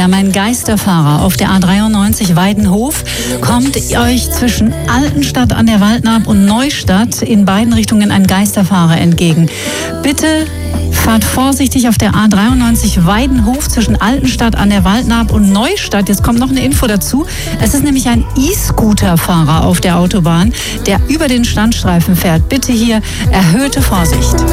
Sie haben einen Geisterfahrer auf der A93 Weidenhof. Kommt euch zwischen Altenstadt an der Waldnaab und Neustadt in beiden Richtungen ein Geisterfahrer entgegen. Bitte fahrt vorsichtig auf der A93 Weidenhof zwischen Altenstadt an der Waldnaab und Neustadt. Jetzt kommt noch eine Info dazu. Es ist nämlich ein E-Scooter-Fahrer auf der Autobahn, der über den Standstreifen fährt. Bitte hier erhöhte Vorsicht.